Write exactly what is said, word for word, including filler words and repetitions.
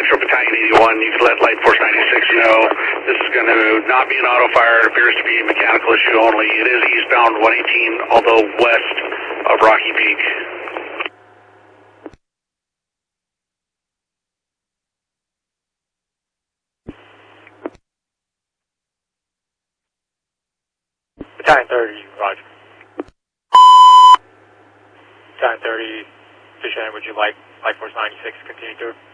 Metro Battalion eighty-one, you can let Light Force ninety-six know. This is going to not be an auto fire. It appears to be a mechanical issue only. It is eastbound one eighteen, although west of Rocky Peak. Battalion thirty, roger. Battalion thirty, Fish End, would you like Light Force ninety-six to continue through?